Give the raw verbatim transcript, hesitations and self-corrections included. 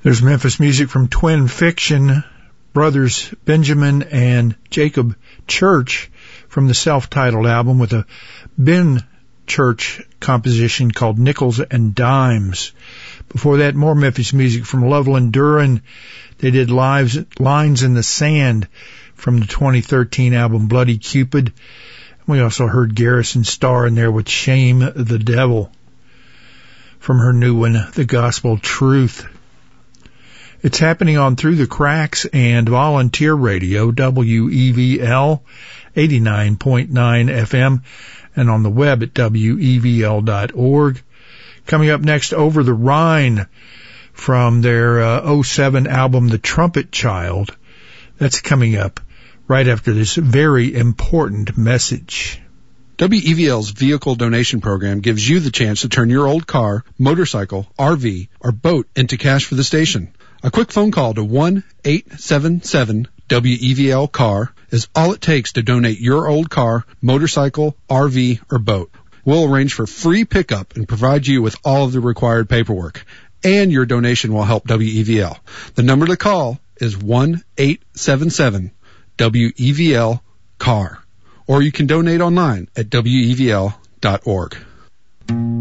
There's Memphis music from Twin Fiction, brothers Benjamin and Jacob Church from the self-titled album with a Ben Church composition called Nickels and Dimes. Before that, more Memphis music from Loveland Duran. They did Lives, Lines in the Sand from the twenty thirteen album Bloody Cupid. We also heard Garrison Starr in there with Shame the Devil from her new one, The Gospel Truth. It's happening on Through the Cracks and Volunteer Radio, W E V L, eighty-nine point nine F M, and on the web at W E V L dot org. Coming up next, Over the Rhine, from their uh, oh seven album, The Trumpet Child. That's coming up right after this very important message. W E V L's vehicle donation program gives you the chance to turn your old car, motorcycle, R V, or boat into cash for the station. A quick phone call to one eight seven seven W E V L car is all it takes to donate your old car, motorcycle, R V, or boat. We'll arrange for free pickup and provide you with all of the required paperwork. And your donation will help W E V L. The number to call is one eight seven seven W E V L car. Or you can donate online at W E V L dot org.